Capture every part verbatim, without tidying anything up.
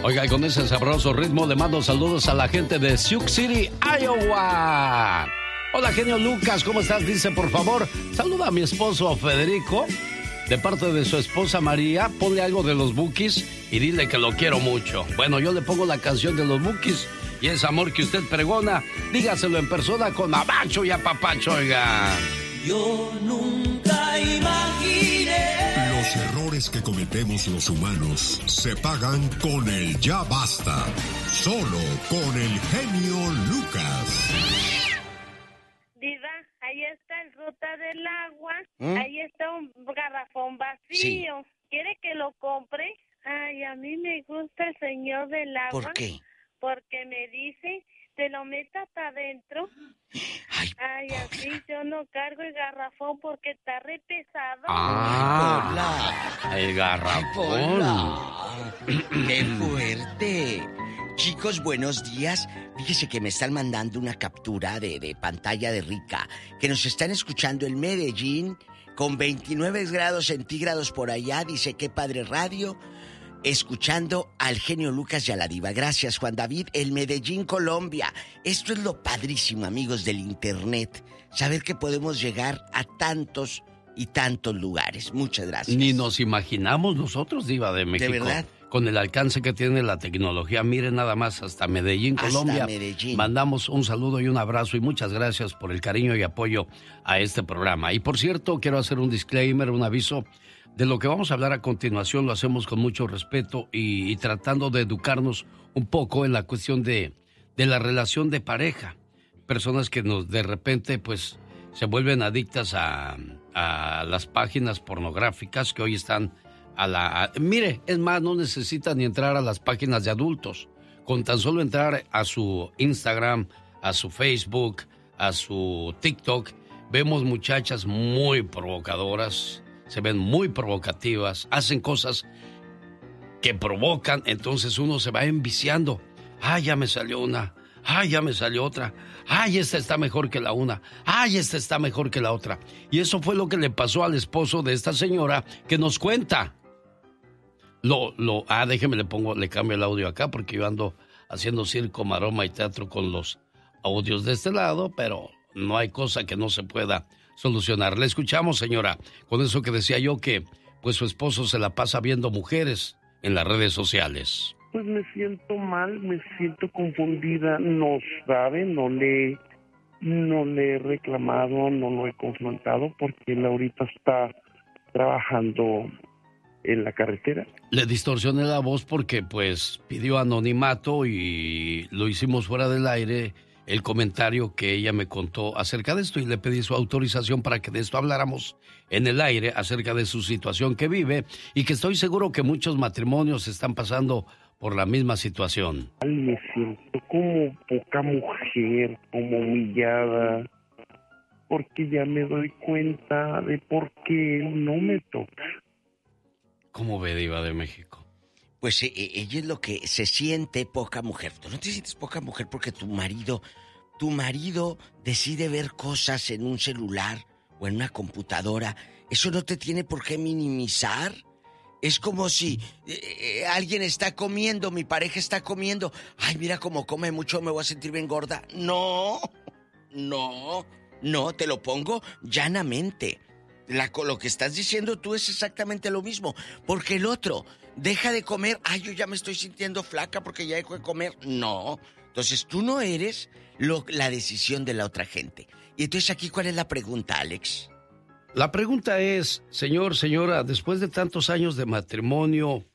Oiga, con ese sabroso ritmo le mando saludos a la gente de Sioux City, Iowa. Hola, genio Lucas, ¿cómo estás? Dice, por favor, saluda a mi esposo Federico. De parte de su esposa María, ponle algo de los Bukis y dile que lo quiero mucho. Bueno, yo le pongo la canción de los Bukis y ese amor que usted pregona, dígaselo en persona con abacho y apapacho, oiga. Yo nunca imaginé. Los errores que cometemos los humanos se pagan con el ya basta. Solo con el genio Lucas. Diva, ahí está el Ruta del Agua. ¿Mm? Ahí está un garrafón vacío. Sí. ¿Quiere que lo compre? Ay, a mí me gusta el señor del agua. ¿Por qué? Porque me dice, te lo metas adentro. Ay, Ay, así yo no cargo el garrafón porque está re pesado. Ah, Pola. el garrafón. Pola. ¡Qué fuerte! Chicos, buenos días. Fíjese que me están mandando una captura de, de pantalla de Rica, que nos están escuchando en Medellín, con veintinueve grados centígrados por allá. Dice, qué padre radio, escuchando al genio Lucas y a la diva. Gracias, Juan David, el Medellín, Colombia. Esto es lo padrísimo, amigos del internet, saber que podemos llegar a tantos y tantos lugares. Muchas gracias. Ni nos imaginamos nosotros, diva de México. ¿De verdad? Con el alcance que tiene la tecnología, miren nada más, hasta Medellín, Hasta Colombia. Medellín. Mandamos un saludo y un abrazo y muchas gracias por el cariño y apoyo a este programa. Y por cierto, quiero hacer un disclaimer, un aviso. De lo que vamos a hablar a continuación lo hacemos con mucho respeto y, y tratando de educarnos un poco en la cuestión de, de la relación de pareja. Personas que nos de repente pues se vuelven adictas a, a las páginas pornográficas que hoy están a la... a- mire, es más, no necesitan ni entrar a las páginas de adultos. Con tan solo entrar a su Instagram, a su Facebook, a su TikTok, vemos muchachas muy provocadoras, se ven muy provocativas, hacen cosas que provocan, entonces uno se va enviciando. ¡Ay, ya me salió una! ¡Ay, ya me salió otra! ¡Ay, esta está mejor que la una! ¡Ay, esta está mejor que la otra! Y eso fue lo que le pasó al esposo de esta señora que nos cuenta. Lo, lo, ah, déjeme, le pongo, le cambio el audio acá porque yo ando haciendo circo, maroma y teatro con los audios de este lado, pero no hay cosa que no se pueda solucionar. Le escuchamos, señora, con eso que decía yo que pues su esposo se la pasa viendo mujeres en las redes sociales. Pues me siento mal, me siento confundida, no sabe, no le, no le he reclamado, no lo he confrontado porque él ahorita está trabajando en la carretera. Le distorsioné la voz porque pues pidió anonimato y lo hicimos fuera del aire, el comentario que ella me contó acerca de esto, y le pedí su autorización para que de esto habláramos en el aire acerca de su situación que vive y que estoy seguro que muchos matrimonios están pasando por la misma situación. Me siento como poca mujer, como humillada, porque ya me doy cuenta de por qué él no me toca. ¿Cómo ve, diva de México? Pues eh, eh, ella es lo que se siente poca mujer. Tú no te sientes poca mujer porque tu marido, tu marido decide ver cosas en un celular o en una computadora. Eso no te tiene por qué minimizar. Es como si eh, eh, alguien está comiendo, mi pareja está comiendo. Ay, mira cómo come mucho, me voy a sentir bien gorda. No, no, no, te lo pongo llanamente. La, lo que estás diciendo tú es exactamente lo mismo. Porque el otro deja de comer. Ay, yo ya me estoy sintiendo flaca porque ya dejo de comer. No. Entonces tú no eres lo, la decisión de la otra gente. Y entonces aquí, ¿cuál es la pregunta, Alex? La pregunta es, señor, señora, después de tantos años de matrimonio,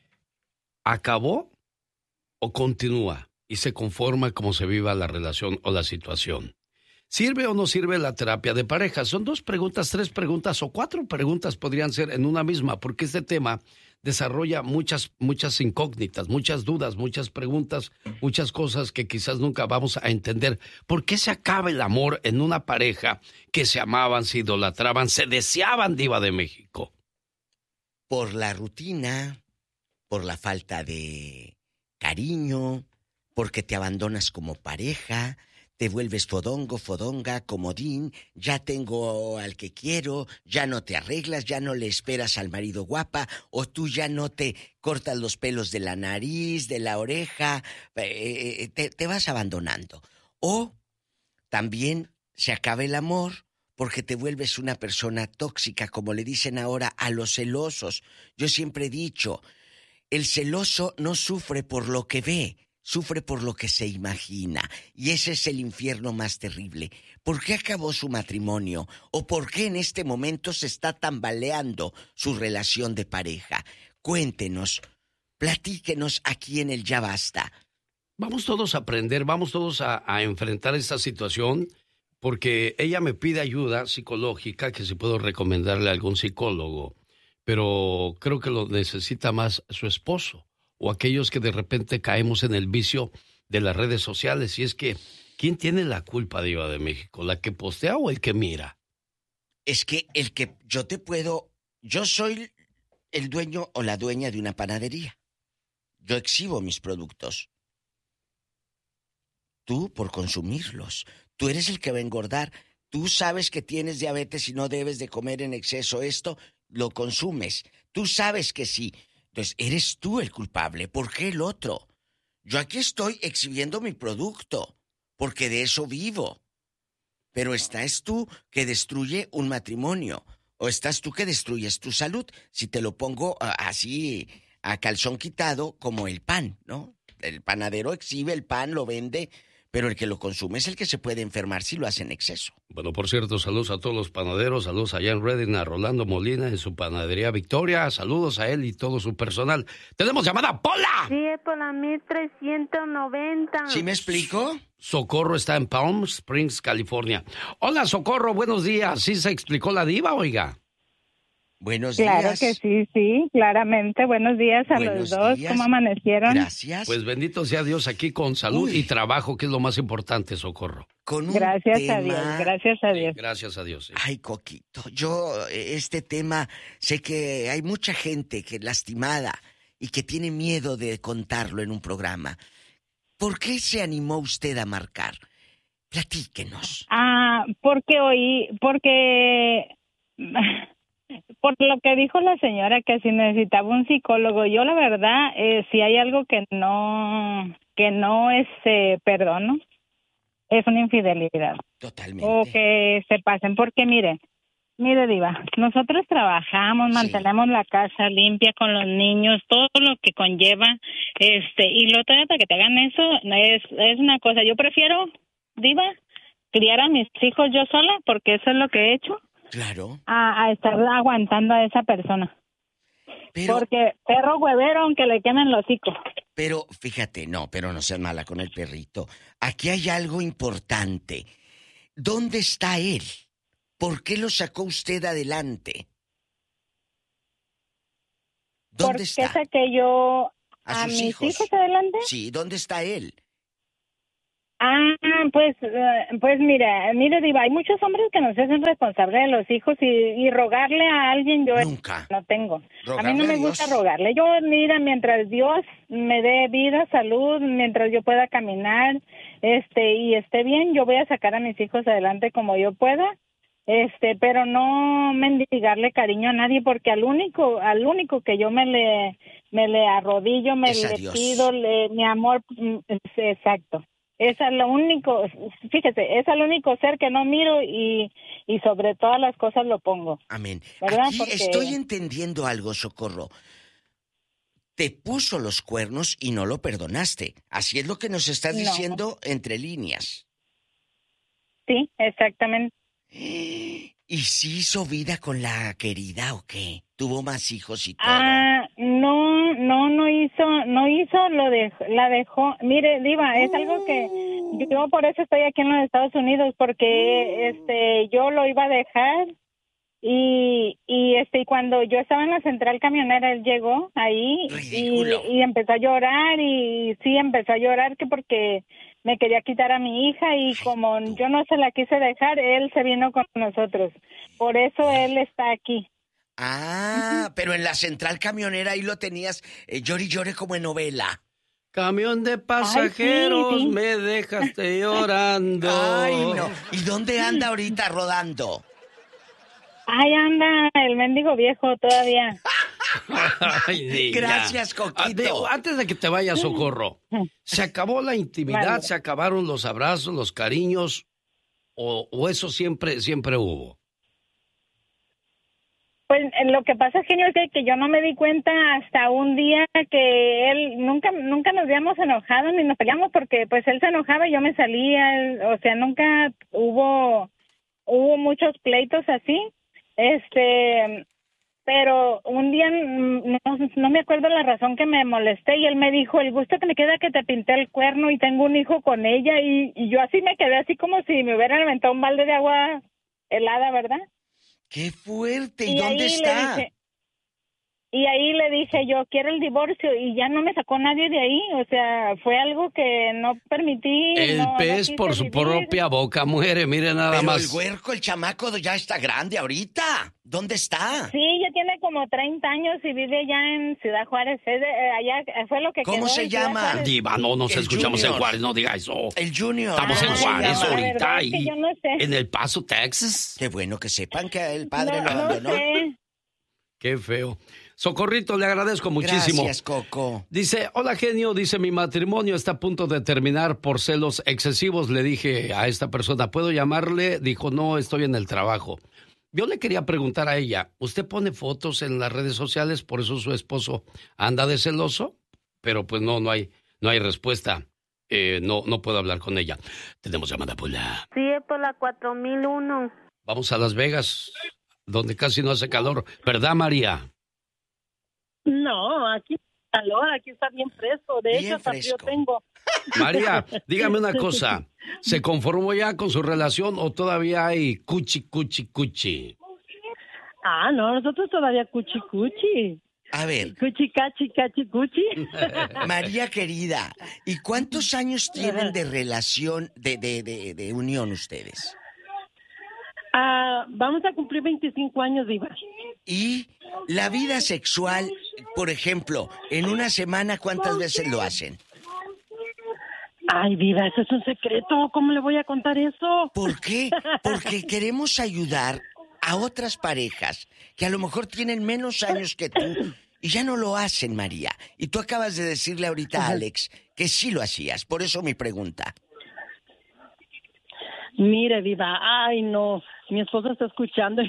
¿acabó o continúa y se conforma como se viva la relación o la situación? ¿Sirve o no sirve la terapia de pareja? Son dos preguntas, tres preguntas o cuatro preguntas podrían ser en una misma, porque este tema desarrolla muchas, muchas incógnitas, muchas dudas, muchas preguntas, muchas cosas que quizás nunca vamos a entender. ¿Por qué se acaba el amor en una pareja que se amaban, se idolatraban, se deseaban, diva de México? Por la rutina, por la falta de cariño, porque te abandonas como pareja, te vuelves fodongo, fodonga, comodín, ya tengo al que quiero, ya no te arreglas, ya no le esperas al marido guapa, o tú ya no te cortas los pelos de la nariz, de la oreja, eh, te, te vas abandonando. O también se acaba el amor porque te vuelves una persona tóxica, como le dicen ahora a los celosos. Yo siempre he dicho, el celoso no sufre por lo que ve, sufre por lo que se imagina. Y ese es el infierno más terrible. ¿Por qué acabó su matrimonio? ¿O por qué en este momento se está tambaleando su relación de pareja? Cuéntenos, platíquenos aquí en el Ya Basta. Vamos todos a aprender, vamos todos a, a enfrentar esta situación, porque ella me pide ayuda psicológica, que si puedo recomendarle a algún psicólogo, pero creo que lo necesita más su esposo, o aquellos que de repente caemos en el vicio de las redes sociales. Y es que, ¿quién tiene la culpa, Diva de México? ¿La que postea o el que mira? Es que el que yo te puedo... Yo soy el dueño o la dueña de una panadería. Yo exhibo mis productos. Tú por consumirlos. Tú eres el que va a engordar. Tú sabes que tienes diabetes y no debes de comer en exceso esto, lo consumes. Tú sabes que sí. Entonces, eres tú el culpable. ¿Por qué el otro? Yo aquí estoy exhibiendo mi producto, porque de eso vivo. Pero estás tú que destruye un matrimonio, o estás tú que destruyes tu salud, si te lo pongo uh, así a calzón quitado como el pan, ¿no? El panadero exhibe el pan, lo vende, pero el que lo consume es el que se puede enfermar si lo hace en exceso. Bueno, por cierto, saludos a todos los panaderos, saludos allá en Redding, a Rolando Molina en su panadería Victoria, saludos a él y todo su personal. ¡Tenemos llamada, Pola! Sí, es por la mil trescientos noventa. ¿Sí me explico? Socorro está en Palm Springs, California. Hola, Socorro, buenos días. ¿Sí se explicó la diva, oiga? Buenos claro días. Claro que sí, sí, claramente. Buenos días a Buenos los dos. días. ¿Cómo amanecieron? Gracias. Pues bendito sea Dios aquí con salud Uy. y trabajo, que es lo más importante, Socorro. Con un gracias tema... a Dios, gracias a Dios. Gracias a Dios. Sí. Ay, Coquito, yo este tema sé que hay mucha gente que lastimada y que tiene miedo de contarlo en un programa. ¿Por qué se animó usted a marcar? Platíquenos. Ah, porque oí, porque... Por lo que dijo la señora, que si necesitaba un psicólogo, yo la verdad, eh, si hay algo que no, que no es eh, perdono, es una infidelidad. Totalmente. O que se pasen, porque mire, mire Diva, nosotros trabajamos, sí. mantenemos la casa limpia con los niños, todo lo que conlleva, este, y lo todavía para que te hagan eso, es, es una cosa, yo prefiero, Diva, criar a mis hijos yo sola, porque eso es lo que he hecho. Claro. A, a estar aguantando a esa persona. Pero, porque perro huevero aunque le quemen el hocico. Pero, fíjate, no, pero no seas mala con el perrito. Aquí hay algo importante. ¿Dónde está él? ¿Por qué lo sacó usted adelante? ¿Dónde ¿Por está? ¿Por qué saqué yo a, a sus mis hijos? hijos adelante? Sí, ¿dónde está él? Ah, pues, uh, pues mira, mire Diva, hay muchos hombres que nos hacen responsables de los hijos y, y rogarle a alguien yo Nunca. no tengo. Rogarle a mí no me a gusta Dios. rogarle. Yo, mira, mientras Dios me dé vida, salud, mientras yo pueda caminar, este, y esté bien, yo voy a sacar a mis hijos adelante como yo pueda, este, pero no mendigarle cariño a nadie, porque al único, al único que yo me le, me le arrodillo, me Es a le Dios. pido, le, mi amor, es exacto. Es lo único, fíjese, es el único ser que no miro y, y sobre todas las cosas lo pongo. Amén. ¿Verdad? Aquí Porque... estoy entendiendo algo, Socorro. Te puso los cuernos y no lo perdonaste. Así es lo que nos estás diciendo no. entre líneas. Sí, exactamente. ¿Y si hizo vida con la querida o qué? ¿Tuvo más hijos y todo? Ah, no, no, no hizo, no hizo, lo de, la dejó. Mire, Diva, es uh. algo que yo por eso estoy aquí en los Estados Unidos, porque uh. este, yo lo iba a dejar y, y este, y cuando yo estaba en la central camionera, él llegó ahí y, y empezó a llorar y sí empezó a llorar que porque me quería quitar a mi hija y como yo no se la quise dejar, él se vino con nosotros. Por eso él está aquí. Ah, uh-huh. Pero en la central camionera ahí lo tenías, eh, llore y llore como en novela. Camión de pasajeros, Ay, sí, sí. me dejaste llorando. Ay, no. ¿Y dónde anda ahorita rodando? Ay, anda, el mendigo viejo todavía. Ay, niña. Gracias, Coquito. Ah, Antes de que te vayas, Socorro, ¿se acabó la intimidad? Vale. ¿Se acabaron los abrazos, los cariños? ¿O, o eso siempre, siempre hubo? Pues eh, lo que pasa es, genio, que, que yo no me di cuenta hasta un día que él, nunca nunca nos habíamos enojado ni nos peleamos porque pues él se enojaba y yo me salía, él- o sea, nunca hubo hubo muchos pleitos así, este, pero un día mm, no, no me acuerdo la razón que me molesté y él me dijo, el gusto que me queda que te pinté el cuerno y tengo un hijo con ella y, y yo así me quedé así como si me hubieran aventado un balde de agua helada, ¿verdad? ¡Qué fuerte! ¿Y, Y dónde ahí está? le dije, y ahí le dije yo, quiero el divorcio, y ya no me sacó nadie de ahí, o sea, fue algo que no permití. El no- no pez quise por su vivir. propia boca muere, mire nada Pero más. el huerco, el chamaco, ya está grande ahorita. ¿Dónde está? Sí, ya tiene como treinta años y vive allá en Ciudad Juárez, es de- eh, allá eh, fue lo que ¿Cómo quedó se en Ciudad llama? Juárez. Diva, no nos El escuchamos Junior. en Juárez, no diga eso. El Junior. Estamos en ¿Cómo se Juárez llama? La ahorita verdad es que y yo no sé. en El Paso, Texas. Qué bueno que sepan que el padre No, lo no abandonó. sé. Qué feo. Socorrito, le agradezco muchísimo. Gracias, Coco. Dice, hola genio, dice, mi matrimonio está a punto de terminar por celos excesivos. Le dije a esta persona, ¿puedo llamarle? Dijo, no, estoy en el trabajo. Yo le quería preguntar a ella, ¿usted pone fotos en las redes sociales? Por eso su esposo anda de celoso. Pero pues no, no hay, no hay respuesta. Eh, no, no puedo hablar con ella. Tenemos llamada, Pola. Sí, es por la cuatro mil uno. Vamos a Las Vegas, donde casi no hace calor. ¿Verdad, María? No, aquí calor, aquí está bien fresco. De Bien hecho, hasta frío fresco. tengo. María, dígame una cosa. ¿Se conformó ya con su relación o todavía hay cuchi, cuchi, cuchi? Ah, no, nosotros todavía cuchi cuchi. A ver, Cuchi cachi cachi cuchi. María querida, ¿y cuántos años tienen de relación, de, de, de, de unión ustedes? Ah, vamos a cumplir veinticinco años, Diva. Y la vida sexual, por ejemplo, en una semana, ¿cuántas veces lo hacen? Ay, Diva, eso es un secreto. ¿Cómo le voy a contar eso? ¿Por qué? Porque queremos ayudar a otras parejas que a lo mejor tienen menos años que tú y ya no lo hacen, María. Y tú acabas de decirle ahorita a Alex que sí lo hacías. Por eso mi pregunta. Mire, Diva, ay, no, mi esposo está escuchando.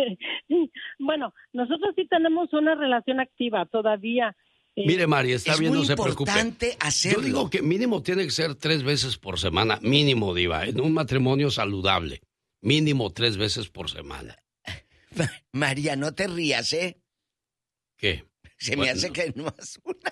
Bueno, nosotros sí tenemos una relación activa todavía. Eh, Mire, María, está Es bien, muy no se preocupe. importante hacerlo. Yo digo que mínimo tiene que ser tres veces por semana. Mínimo, Diva. En un matrimonio saludable. Mínimo tres veces por semana. María, no te rías, ¿eh? ¿Qué? Se Bueno. me hace que no has una.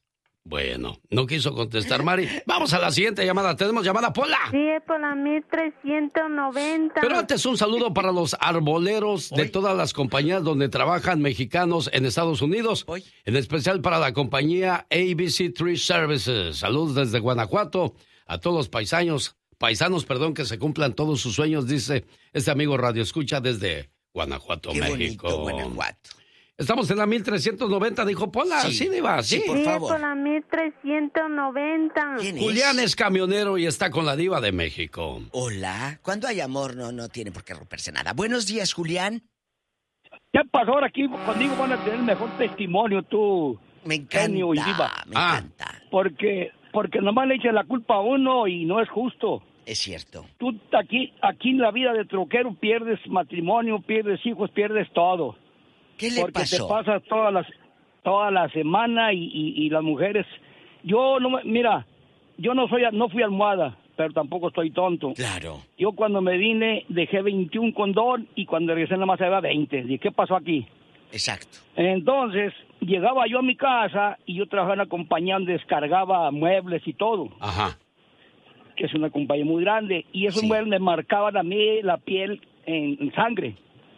Bueno, no quiso contestar, Mari. Vamos a la siguiente llamada. Tenemos llamada, Pola. Sí, es por la mil trescientos noventa. Pero antes un saludo para los arboleros de Hoy. todas las compañías donde trabajan mexicanos en Estados Unidos. Hoy. En especial para la compañía A B C Tree Services. Saludos desde Guanajuato a todos los paisanos, paisanos, perdón, que se cumplan todos sus sueños, dice este amigo Radio Escucha desde Guanajuato, Qué México. bonito, Guanajuato. Estamos en la mil trescientos noventa, dijo Pola. Sí. Sí, Diva, sí. Sí, por Sí, es favor. por la mil trescientos noventa. ¿Quién es? Julián es camionero y está con la Diva de México. Hola. Cuando hay amor no, no tiene por qué romperse nada. Buenos días, Julián. ¿Qué pasó ahora aquí? Conmigo van a tener mejor testimonio tú, Me encanta. Genio y diva. Me Ah. encanta. porque porque nomás le echan la culpa a uno y no es justo. Es cierto. Tú aquí aquí en la vida de troquero pierdes matrimonio, pierdes hijos, pierdes todo. ¿Qué le Porque pasó? te pasas todas las toda la semana y, y, y las mujeres. Yo no me- mira, yo no soy no fui almohada, pero tampoco estoy tonto. Claro. Yo cuando me vine dejé veintiún condón y cuando regresé nada más había veinte. Dije, ¿qué pasó aquí? Exacto. Entonces, llegaba yo a mi casa y yo trabajaba en una compañía donde descargaba muebles y todo, Ajá. que es una compañía muy grande, y esos Sí. muebles me marcaban a mí la piel en, en sangre.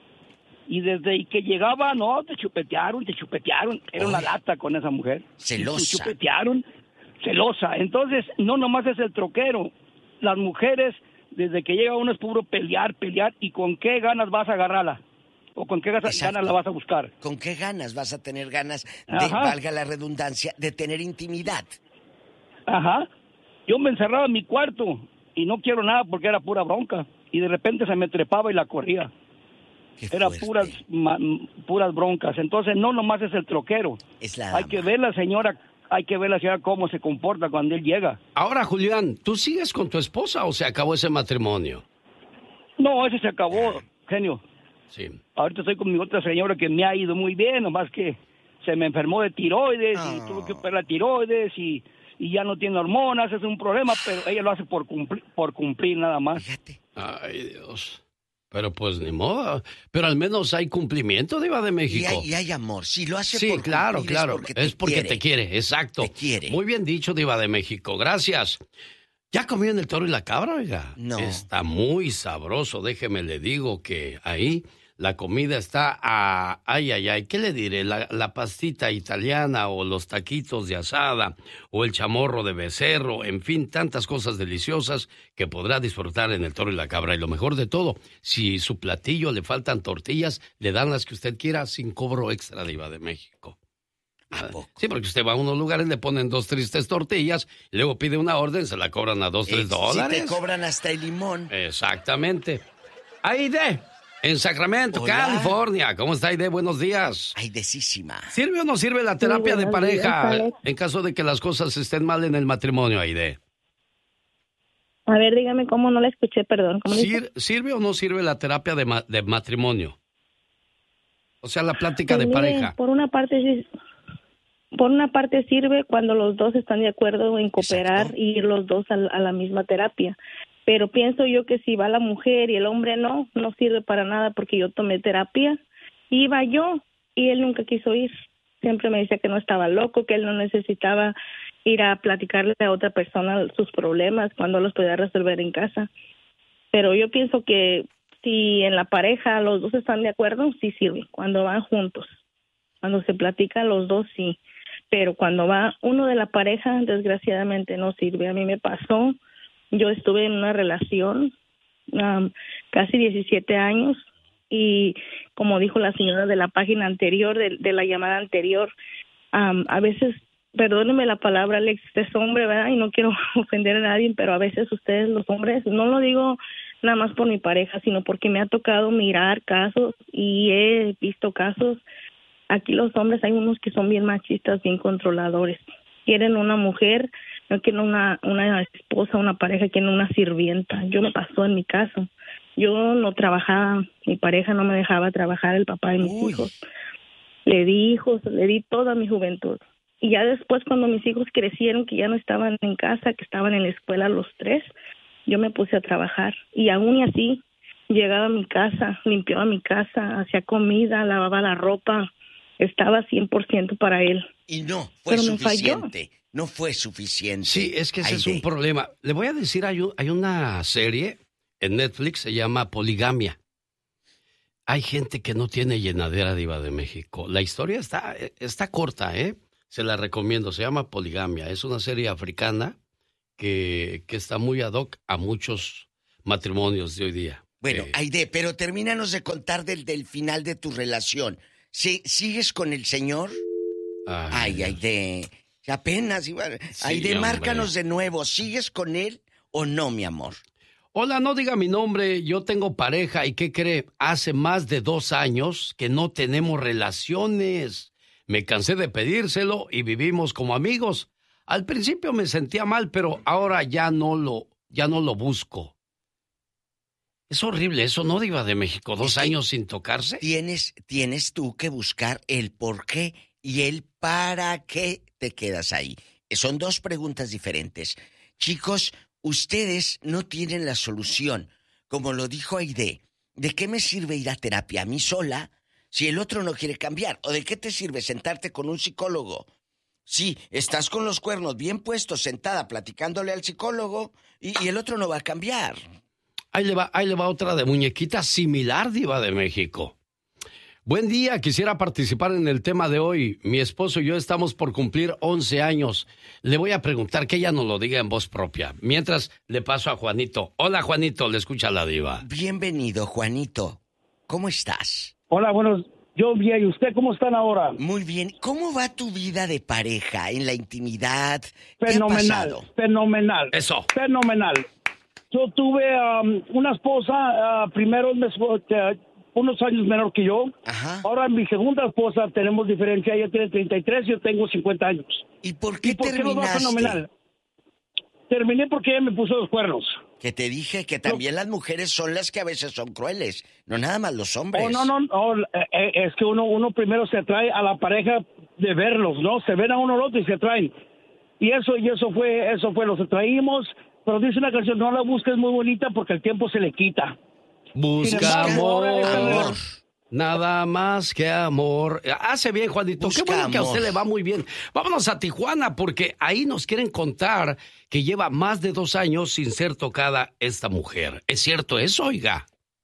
Y desde que llegaba, no, te chupetearon, te chupetearon. Era una Ay. lata con esa mujer. Celosa. Te chupetearon, celosa. Entonces, no nomás es el troquero. Las mujeres, desde que llega uno es puro pelear, pelear, y con qué ganas vas a agarrarla. O con qué ganas Exacto. ganas la vas a buscar. ¿Con qué ganas vas a tener ganas de, Ajá. valga la redundancia, de tener intimidad? Ajá. Yo me encerraba en mi cuarto y no quiero nada porque era pura bronca. Y de repente se me trepaba y la corría. Era puras, ma, puras broncas. Entonces no nomás es el troquero. Es la hay que ver la señora, hay que ver la señora cómo se comporta cuando él llega. Ahora, Julián, ¿tú sigues con tu esposa o se acabó ese matrimonio? No, ese se acabó, genio. Sí. Ahorita estoy con mi otra señora que me ha ido muy bien, nomás que se me enfermó de tiroides oh. y tuve que operar la tiroides y, y ya no tiene hormonas, es un problema, pero ella lo hace por cumplir, por cumplir nada más. Fíjate. Ay, Dios. Pero pues ni modo. Pero al menos hay cumplimiento, Diva de México. Y hay, y hay amor. Si lo hace sí, por claro, cumplir, claro. es porque, te, es porque quiere. te quiere, exacto. Te quiere. Muy bien dicho, Diva de México. Gracias. ¿Ya comió en el Toro y la Cabra, oiga? No. Está muy sabroso. Déjeme le digo que ahí la comida está a... Ay, ay, ay. ¿Qué le diré? La, la pastita italiana o los taquitos de asada o el chamorro de becerro. En fin, tantas cosas deliciosas que podrá disfrutar en el Toro y la Cabra. Y lo mejor de todo, si su platillo le faltan tortillas, le dan las que usted quiera sin cobro extra, Diva de México. ¿A poco? Sí, porque usted va a unos lugares, le ponen dos tristes tortillas, y luego pide una orden, se la cobran a dos, tres Eh, dólares. Si te cobran hasta el limón. Exactamente. Aide, en Sacramento, Hola. California. ¿Cómo está, Aide? Buenos días. Aidesísima. ¿Sirve o no sirve la terapia Sí, de buenos días, pareja Alex. en caso de que las cosas estén mal en el matrimonio, Aide? A ver, dígame cómo no la escuché, perdón. ¿Cómo dice? ¿Sir- ¿Sirve o no sirve la terapia de, ma- de matrimonio? O sea, la plática Pues de mire, pareja. Por una parte sí, por una parte sirve cuando los dos están de acuerdo en cooperar Exacto. y ir los dos a, a la misma terapia. Pero pienso yo que si va la mujer y el hombre no, no sirve para nada porque yo tomé terapia, iba yo y él nunca quiso ir. Siempre me decía que no estaba loco, que él no necesitaba ir a platicarle a otra persona sus problemas cuando los podía resolver en casa. Pero yo pienso que si en la pareja los dos están de acuerdo, sí sirve. Cuando van juntos, cuando se platican los dos, sí. Pero cuando va uno de la pareja, desgraciadamente no sirve. A mí me pasó, yo estuve en una relación um, casi diecisiete años y como dijo la señora de la página anterior, de, de la llamada anterior, um, a veces, perdóneme la palabra, Alex, usted es hombre, ¿verdad? Y no quiero ofender a nadie, pero a veces ustedes los hombres, no lo digo nada más por mi pareja, sino porque me ha tocado mirar casos y he visto casos. Aquí los hombres hay unos que son bien machistas, bien controladores. Quieren una mujer, no quieren una, una esposa, una pareja, quieren una sirvienta. Yo me pasó en mi caso. Yo no trabajaba, mi pareja no me dejaba trabajar, el papá de mis Uy. hijos. Le di hijos, le di toda mi juventud. Y ya después cuando mis hijos crecieron, que ya no estaban en casa, que estaban en la escuela los tres, yo me puse a trabajar. Y aún y así, llegaba a mi casa, limpiaba mi casa, hacía comida, lavaba la ropa, estaba cien por ciento para él. Y no fue Pero me falló. suficiente. No fue suficiente. Sí, es que ese es Aide. un problema. Le voy a decir, hay, un- hay una serie en Netflix, se llama Poligamia. Hay gente que no tiene llenadera, Diva de México. La historia está, está corta, ¿eh? Se la recomiendo, se llama Poligamia. Es una serie africana que, que está muy ad hoc a muchos matrimonios de hoy día. Bueno, Eh, Aide, pero termínanos de contar del, del final de tu relación. ¿Sí, ¿Sigues con el señor? Ay, Dios. Aide, apenas igual. Sí, Aide, hombre. márcanos de nuevo. ¿Sigues con él o no, mi amor? Hola, no diga mi nombre, yo tengo pareja y ¿qué cree? Hace más de dos años que no tenemos relaciones. Me cansé de pedírselo y vivimos como amigos. Al principio me sentía mal, pero ahora ya no lo, ya no lo busco. Es horrible eso, ¿no, Diva de México? ¿Dos Es que años sin tocarse? Tienes, tienes tú que buscar el por qué y el para qué te quedas ahí. Son dos preguntas diferentes. Chicos, ustedes no tienen la solución. Como lo dijo Aide, ¿de qué me sirve ir a terapia a mí sola si el otro no quiere cambiar? ¿O de qué te sirve sentarte con un psicólogo? Sí, estás con los cuernos bien puestos, sentada, platicándole al psicólogo y, y el otro no va a cambiar. Ahí le va, ahí le va otra de muñequita similar, Diva de México. Buen día, quisiera participar en el tema de hoy. Mi esposo y yo estamos por cumplir once años. Le voy a preguntar que ella nos lo diga en voz propia. Mientras le paso a Juanito. Hola, Juanito, le escucha la Diva. Bienvenido, Juanito. ¿Cómo estás? Hola, buenos, Yo bien, ¿y usted cómo están ahora? Muy bien. ¿Cómo va tu vida de pareja, en la intimidad? ¿Qué Fenomenal, ha pasado? fenomenal. Eso. Fenomenal. Yo tuve um, una esposa, uh, primero me, uh, unos años menor que yo. Ajá. Ahora mi segunda esposa tenemos diferencia, ella tiene treinta y tres y yo tengo cincuenta años. ¿Y por qué ¿Y por qué nos va terminaste? fenomenal? Terminé porque ella me puso los cuernos. Que te dije que también no. Las mujeres son las que a veces son crueles, no nada más los hombres. Oh, no, no, no, eh, es que uno uno primero se atrae a la pareja de verlos, ¿no? Se ven a uno al otro y se atraen. Y eso y eso fue, eso fue, los atraímos, pero dice una canción, no la busques muy bonita porque el tiempo se le quita. Busca amor. amor. Nada más que amor. Hace bien, Juanito. Busca Qué bueno que a amor. usted le va muy bien. Vámonos a Tijuana porque ahí nos quieren contar que lleva más de dos años sin ser tocada esta mujer. ¿Es cierto eso, oiga?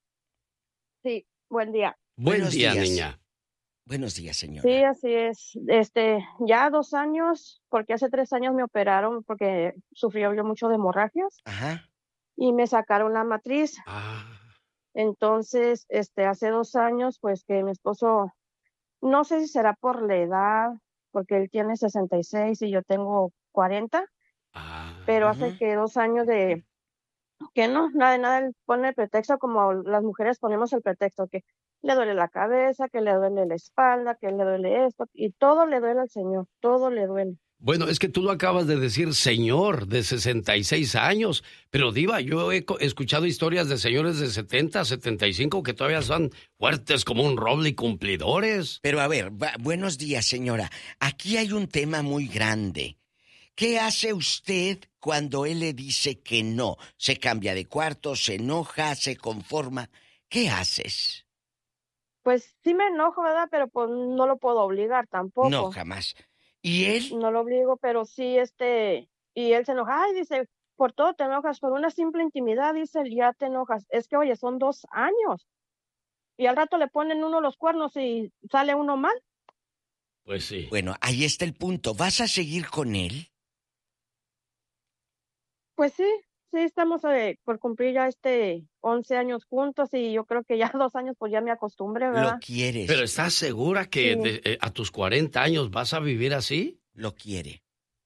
Sí, buen día. Buen Buenos día, días. niña. Buenos días, señora. Sí, así es. Este, ya dos años, porque hace tres años me operaron porque sufrió yo mucho de hemorragias Ajá. y me sacaron la matriz. Ah, Entonces, este, hace dos años, pues que mi esposo, no sé si será por la edad, porque él tiene sesenta y seis y yo tengo cuarenta, ah. pero Ujú. hace que dos años de que no, nada de nada, él pone el pretexto como las mujeres ponemos el pretexto, que le duele la cabeza, que le duele la espalda, que le duele esto, y todo le duele al Señor, todo le duele. Bueno, es que tú lo acabas de decir, señor de sesenta y seis años, pero Diva, yo he co- escuchado historias de señores de setenta, setenta y cinco que todavía son fuertes como un roble y cumplidores. Pero a ver, va- buenos días, señora. Aquí hay un tema muy grande. ¿Qué hace usted cuando él le dice que no? ¿Se cambia de cuarto, se enoja, se conforma? ¿Qué haces? Pues sí me enojo, ¿verdad? Pero pues no lo puedo obligar tampoco. No, jamás. ¿Y él? No lo obligo, pero sí, este, y él se enoja, ay, dice, por todo te enojas, por una simple intimidad, dice él, ya te enojas. Es que, oye, son dos años. Y al rato le ponen uno los cuernos y sale uno mal. Pues sí. Bueno, ahí está el punto. ¿Vas a seguir con él? Pues sí, sí, estamos eh, por cumplir ya este once años juntos y yo creo que ya dos años pues ya me acostumbré, ¿verdad? ¿Lo quieres? ¿Pero estás segura que Sí. de- eh, a tus cuarenta años vas a vivir así? Lo quiere.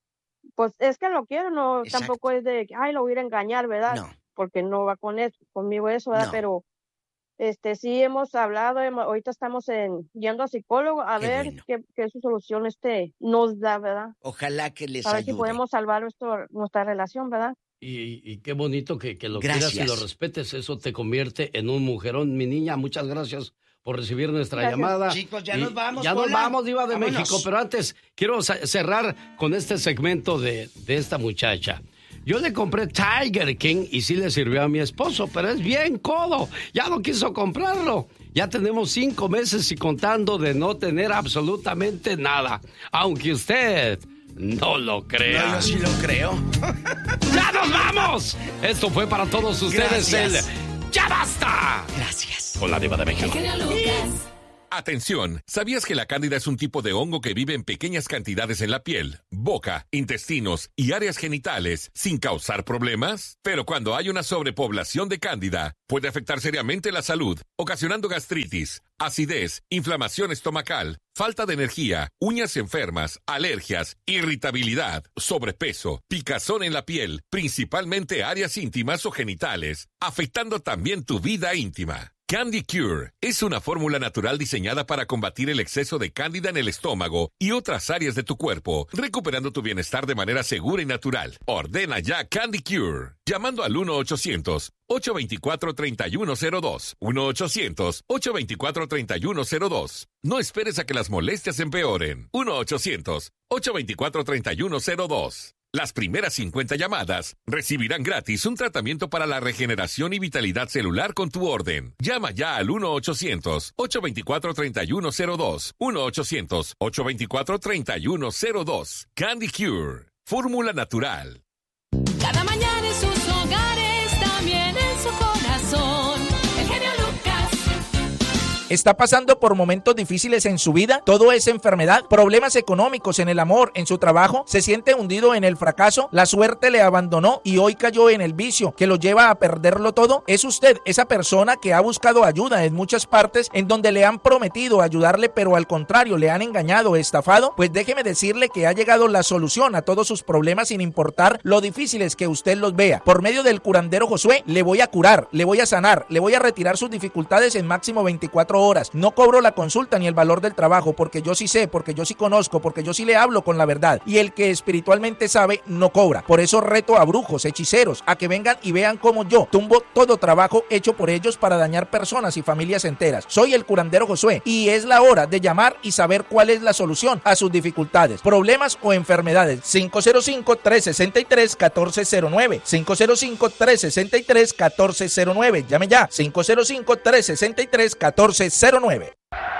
Pues es que lo quiero, no, Exacto. tampoco es de, que, ay, lo voy a ir a engañar, ¿verdad? No. Porque no va con eso, conmigo eso, ¿verdad? No. Pero este sí hemos hablado, hemo- ahorita estamos en, yendo a psicólogo a Qué ver bueno. qué, qué su solución este nos da, ¿verdad? Ojalá que les A ver si ayude. podemos salvar nuestro, nuestra relación, ¿verdad? Y, y qué bonito que, que lo Gracias. quieras y lo respetes. Eso te convierte en un mujerón. Mi niña, muchas gracias por recibir nuestra Gracias. llamada. Chicos, ya Y nos vamos, Ya nos Pola. vamos, Diva de Vámonos. México. Pero antes, quiero sa- cerrar con este segmento de, de esta muchacha. Yo le compré Tiger King y sí le sirvió a mi esposo, pero es bien codo. Ya no quiso comprarlo. Ya tenemos cinco meses y contando de no tener absolutamente nada. Aunque usted no lo crea. No, yo sí lo creo. ¡Ya nos vamos! Esto fue para todos ustedes Gracias. el ¡Ya basta! Gracias. Con la Diva de México. El genio Lucas. Atención, ¿sabías que la cándida es un tipo de hongo que vive en pequeñas cantidades en la piel, boca, intestinos y áreas genitales sin causar problemas? Pero cuando hay una sobrepoblación de cándida, puede afectar seriamente la salud, ocasionando gastritis, acidez, inflamación estomacal, falta de energía, uñas enfermas, alergias, irritabilidad, sobrepeso, picazón en la piel, principalmente áreas íntimas o genitales, afectando también tu vida íntima. Candy Cure es una fórmula natural diseñada para combatir el exceso de cándida en el estómago y otras áreas de tu cuerpo, recuperando tu bienestar de manera segura y natural. Ordena ya Candy Cure, llamando al uno ochocientos, ocho dos cuatro, tres uno cero dos. uno ochocientos, ocho dos cuatro, tres uno cero dos. No esperes a que las molestias empeoren. uno ochocientos, ocho dos cuatro, tres uno cero dos. Las primeras cincuenta llamadas recibirán gratis un tratamiento para la regeneración y vitalidad celular con tu orden. Llama ya al uno ochocientos, ocho dos cuatro, tres uno cero dos. uno ochocientos, ocho dos cuatro, tres uno cero dos. Candy Cure. Fórmula natural. Cada mañana en sus hogares, también en su corazón. El genio Lucas. ¿Está pasando por momentos difíciles en su vida? ¿Todo es enfermedad? ¿Problemas económicos en el amor, en su trabajo? ¿Se siente hundido en el fracaso? ¿La suerte le abandonó y hoy cayó en el vicio que lo lleva a perderlo todo? ¿Es usted esa persona que ha buscado ayuda en muchas partes en donde le han prometido ayudarle, pero al contrario le han engañado, estafado? Pues déjeme decirle que ha llegado la solución a todos sus problemas sin importar lo difíciles que usted los vea. Por medio del curandero Josué le voy a curar, le voy a sanar, le voy a retirar sus dificultades en máximo veinticuatro horas. No cobro la consulta ni el valor del trabajo, porque yo sí sé, porque yo sí conozco, porque yo sí le hablo con la verdad. Y el que espiritualmente sabe no cobra. Por eso reto a brujos, hechiceros, a que vengan y vean cómo yo tumbo todo trabajo hecho por ellos para dañar personas y familias enteras. Soy el curandero Josué y es la hora de llamar y saber cuál es la solución a sus dificultades, problemas o enfermedades. cinco cero cinco, tres seis tres, uno cuatro cero nueve. cinco cero cinco, tres seis tres, uno cuatro cero nueve. Llame ya. cinco cero cinco, tres seis tres, uno cuatro cero nueve.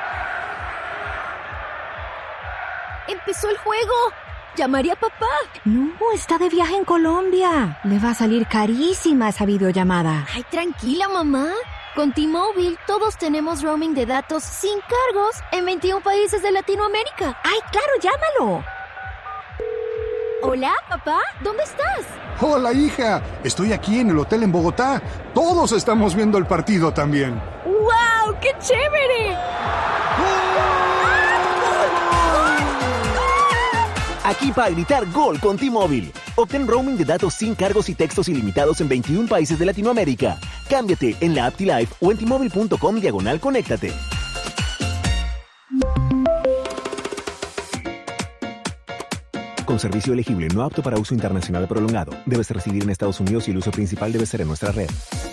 ¡Empezó el juego! ¿Llamaré a papá? No, está de viaje en Colombia. Le va a salir carísima esa videollamada. Ay, tranquila, mamá. Con T-Mobile todos tenemos roaming de datos sin cargos en veintiún países de Latinoamérica. ¡Ay, claro, llámalo! Hola, papá, ¿dónde estás? Hola, hija. Estoy aquí en el hotel en Bogotá. Todos estamos viendo el partido también. ¡Wow! ¡Qué chévere! Aquí para gritar gol con T-Mobile. Obtén roaming de datos sin cargos y textos ilimitados en veintiún países de Latinoamérica. Cámbiate en la app T-Life o en T-Mobile punto com diagonal conéctate. Con servicio elegible no apto para uso internacional prolongado. Debes residir en Estados Unidos y el uso principal debe ser en nuestra red.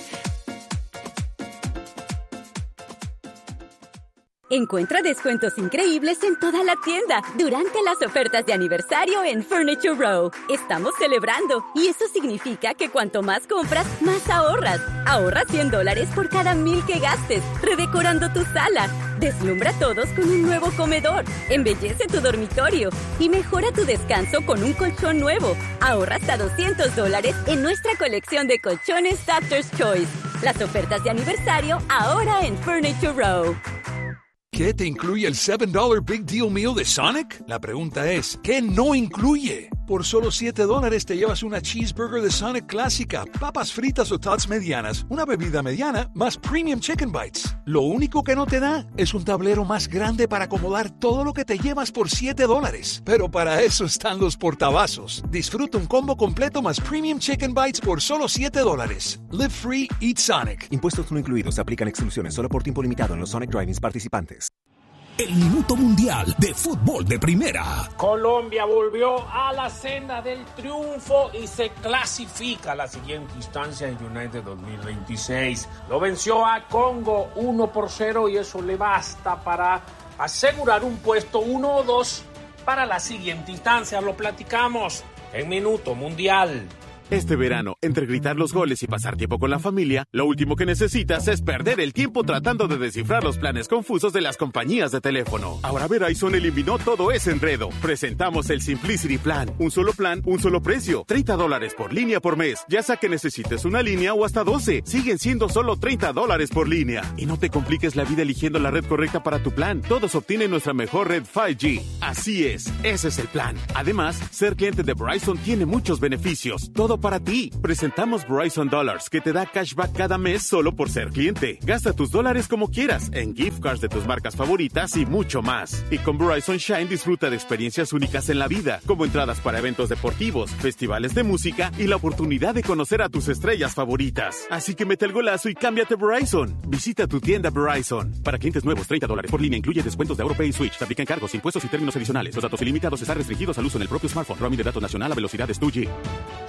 Encuentra descuentos increíbles en toda la tienda durante las ofertas de aniversario en Furniture Row. Estamos celebrando y eso significa que cuanto más compras, más ahorras. Ahorra cien dólares por cada mil que gastes, redecorando tu sala. Deslumbra a todos con un nuevo comedor. Embellece tu dormitorio y mejora tu descanso con un colchón nuevo. Ahorra hasta doscientos dólares en nuestra colección de colchones Doctor's Choice. Las ofertas de aniversario ahora en Furniture Row. ¿Qué te incluye el siete dólares Big Deal Meal de Sonic? La pregunta es, ¿qué no incluye? Por solo siete dólares te llevas una cheeseburger de Sonic clásica, papas fritas o tots medianas, una bebida mediana, más premium chicken bites. Lo único que no te da es un tablero más grande para acomodar todo lo que te llevas por siete dólares. Pero para eso están los portavasos. Disfruta un combo completo más premium chicken bites por solo siete dólares. Live free, eat Sonic. Impuestos no incluidos. Se aplican exclusiones solo por tiempo limitado en los Sonic Drive-ins participantes. El minuto mundial de fútbol de primera. Colombia volvió a la senda del triunfo y se clasifica a la siguiente instancia en United dos mil veintiséis. Lo venció a Congo uno por cero y eso le basta para asegurar un puesto uno o dos para la siguiente instancia. Lo platicamos en Minuto Mundial. Este verano, entre gritar los goles y pasar tiempo con la familia, lo último que necesitas es perder el tiempo tratando de descifrar los planes confusos de las compañías de teléfono. Ahora Verizon eliminó todo ese enredo. Presentamos el Simplicity Plan. Un solo plan, un solo precio. treinta dólares por línea por mes. Ya sea que necesites una línea o hasta doce. Siguen siendo solo treinta dólares por línea. Y no te compliques la vida eligiendo la red correcta para tu plan. Todos obtienen nuestra mejor red cinco G. Así es, ese es el plan. Además, ser cliente de Verizon tiene muchos beneficios. Todo para ti. Presentamos Verizon Dollars, que te da cashback cada mes solo por ser cliente. Gasta tus dólares como quieras, en gift cards de tus marcas favoritas y mucho más. Y con Verizon Shine disfruta de experiencias únicas en la vida, como entradas para eventos deportivos, festivales de música y la oportunidad de conocer a tus estrellas favoritas. Así que mete el golazo y cámbiate Verizon. Visita tu tienda Verizon. Para clientes nuevos, treinta dólares por línea incluye descuentos de AuroPay y Switch. Se aplican cargos, impuestos y términos adicionales. Los datos ilimitados están restringidos al uso en el propio smartphone. Roaming de datos nacional a velocidades dos G.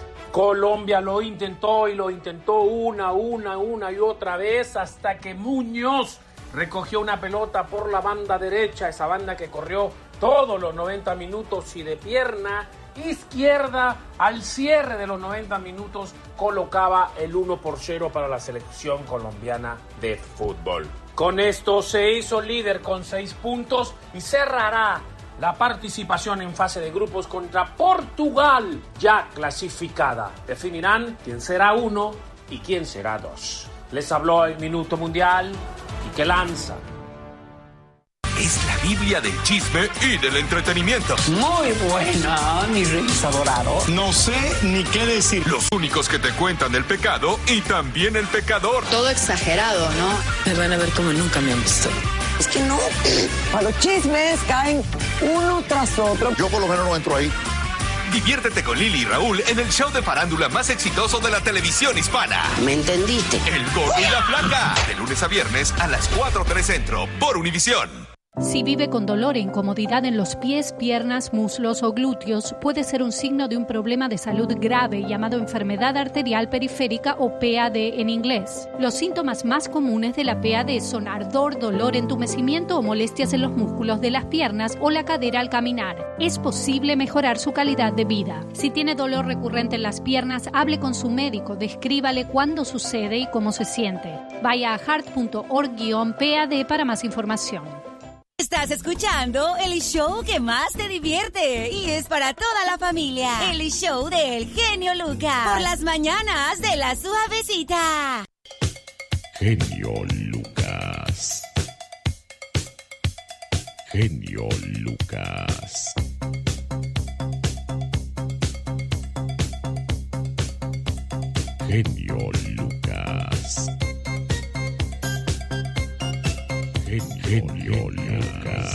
Colombia lo intentó y lo intentó una, una, una y otra vez hasta que Muñoz recogió una pelota por la banda derecha, esa banda que corrió todos los noventa minutos y de pierna izquierda al cierre de los noventa minutos colocaba el uno por cero para la selección colombiana de fútbol. Con esto se hizo líder con seis puntos y cerrará la participación en fase de grupos contra Portugal, ya clasificada. Definirán quién será uno y quién será dos. Les habló el Minuto Mundial y que lanza Es la Biblia del chisme y del entretenimiento. Muy buena, mi Reyes adorado. No sé ni qué decir. Los únicos que te cuentan el pecado y también el pecador. Todo exagerado, ¿no? Me van a ver como nunca me han visto. Es que no. A los chismes caen uno tras otro. Yo por lo menos no entro ahí. Diviértete con Lili y Raúl en el show de farándula más exitoso de la televisión hispana. ¿Me entendiste? El Gordo y la Flaca. De lunes a viernes a las cuatro tres Centro por Univisión. Si vive con dolor e incomodidad en los pies, piernas, muslos o glúteos, puede ser un signo de un problema de salud grave llamado enfermedad arterial periférica o P A D en inglés. Los síntomas más comunes de la P A D son ardor, dolor, entumecimiento o molestias en los músculos de las piernas o la cadera al caminar. Es posible mejorar su calidad de vida. Si tiene dolor recurrente en las piernas, hable con su médico, descríbale cuándo sucede y cómo se siente. Vaya a heart punto org guión P A D para más información. Estás escuchando el show que más te divierte y es para toda la familia. El show del genio Lucas. Por las mañanas de la suavecita. Genio Lucas. Genio Lucas. Genio Lucas. Genio Lucas.